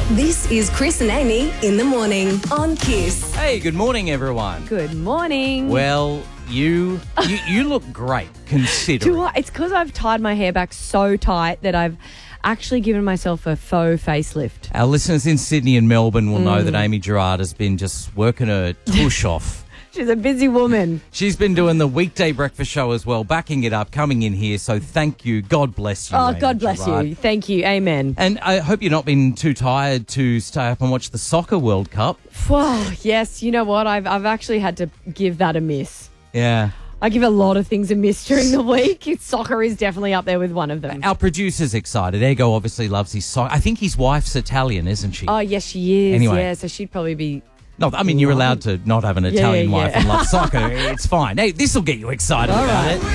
This is Chris and Amy in the morning on Kiss. Hey, good morning, everyone. Good morning. Well, you look great considering. It's because I've tied my hair back so tight that I've actually given myself a faux facelift. Our listeners in Sydney and Melbourne will know that Amy Gerard has been just working her tush off. She's a busy woman. She's been doing the weekday breakfast show as well, backing it up, coming in here. So thank you. God bless you. Oh, Amy God bless Gerard. you. Thank you. Amen. And I hope you're not been too tired to stay up and watch the Soccer World Cup. Whoa, yes, you know what? I've actually had to give that a miss. Yeah. I give a lot of things a miss during the week. Soccer is definitely up there with one of them. Our producer's excited. Ego obviously loves his soccer. I think his wife's Italian, isn't she? Oh, yes, she is. Anyway. Yeah, so she'd probably be... No, I mean, you're allowed to not have an Italian wife and love soccer. It's fine. Hey, this will get you excited All about right. it.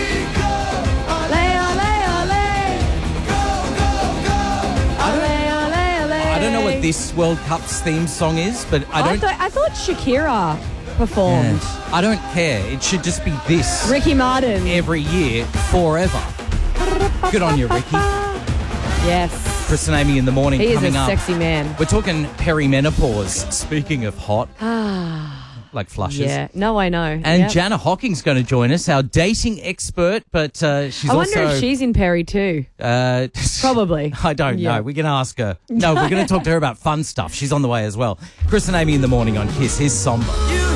I don't know what this World Cup's theme song is, but I thought Shakira performed. Yeah, I don't care. It should just be this Ricky Martin. every year, forever. Good on you, Ricky. Yes. Chris and Amy in the morning He is coming a up. sexy man. We're talking perimenopause. Speaking of hot, like flushes. Yeah. No, I know. And Yep. Jana Hocking's going to join us, our dating expert, but she's I wonder also... if she's in Perry too. Probably. I don't know. We're going to ask her. No, we're going to talk to her about fun stuff. She's on the way as well. Chris and Amy in the morning on Kiss. Here's Somber.